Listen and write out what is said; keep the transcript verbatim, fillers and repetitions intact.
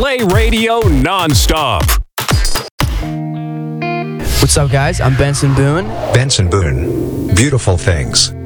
Play radio nonstop. What's up, guys? I'm Benson Boone. Benson Boone. Beautiful things.